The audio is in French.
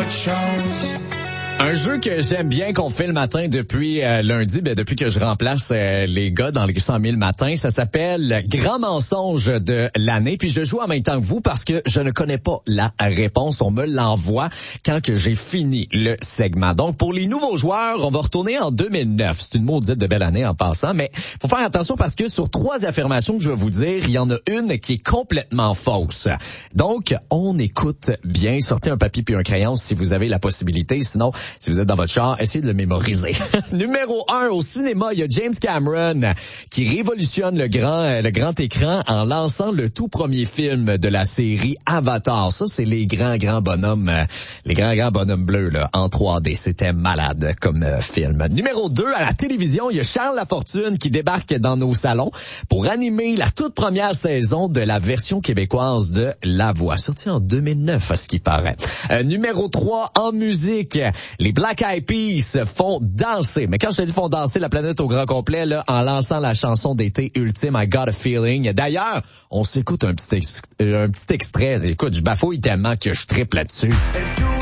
Un jeu que j'aime bien qu'on fait le matin depuis lundi, depuis que je remplace les gars dans les 100 000 matins. Ça s'appelle Grand mensonge de l'année. Puis je joue en même temps que vous parce que je ne connais pas la réponse. On me l'envoie quand que j'ai fini le segment. Donc pour les nouveaux joueurs, on va retourner en 2009. C'est une maudite de belle année en passant, mais faut faire attention parce que sur 3 affirmations que je vais vous dire, il y en a une qui est complètement fausse. Donc on écoute bien. Sortez un papier puis un crayon si vous avez la possibilité. Sinon, si vous êtes dans votre char, essayez de le mémoriser. Numéro 1, au cinéma, il y a James Cameron qui révolutionne le grand écran en lançant le tout premier film de la série Avatar. Ça, c'est les grands bonhommes bleus là, en 3D. C'était malade comme film. Numéro 2, à la télévision, il y a Charles Lafortune qui débarque dans nos salons pour animer la toute première saison de la version québécoise de La Voix, sortie en 2009 à ce qui paraît. Numéro 3, en musique, les Black Eyed Peas font danser. Mais quand je te dis font danser la planète au grand complet, là, en lançant la chanson d'été ultime, I Got a Feeling. D'ailleurs, on s'écoute un petit extrait. Écoute, je bafouille tellement que je triple là-dessus.